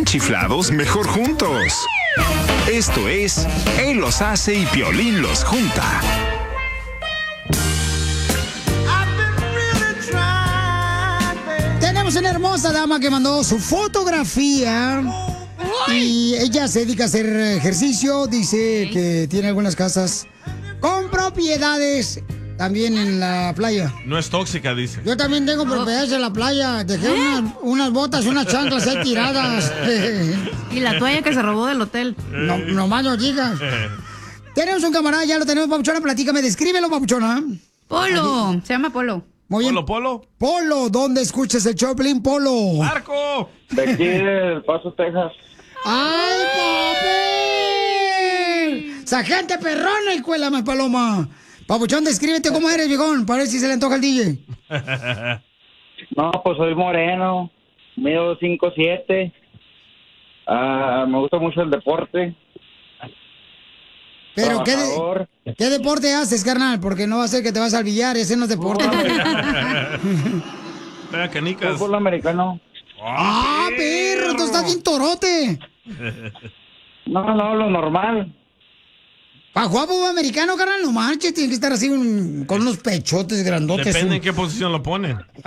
están chiflados, mejor juntos. Esto es Él los hace y Piolín los junta. Tenemos una hermosa dama que mandó su fotografía. Y ella se dedica a hacer ejercicio. Dice que tiene algunas casas con propiedades también en la playa. No es tóxica, dice. Yo también tengo propiedades en la playa. Dejé unas botas, unas chanclas ahí tiradas. Y la toalla que se robó del hotel. No más no digas. Tenemos un camarada, ya lo tenemos, Papuchona. Platícame, descríbelo, Papuchona. Polo, se llama Polo. Muy bien. Polo. Polo, ¿dónde escuchas el Choplin, Polo? ¡Marco! De aquí de El Paso, Texas. ¡Ay, papi! ¡Sargento perrona y cuélame, paloma! Papuchón, descríbete cómo eres, viejón, para ver si se le antoja el DJ. No, pues soy moreno, mido 5'7". Me gusta mucho el deporte. Pero, Trabajador. ¿qué deporte haces, carnal? Porque no va a ser que te vas al billar, ese no es deporte. Pega canicas. Fútbol americano. ¡Ah, perro! ¡Tú estás bien torote! No, lo normal. Para jugar fútbol americano, carnal, no manches, tiene que estar así con unos pechotes grandotes. Depende en qué posición lo ponen.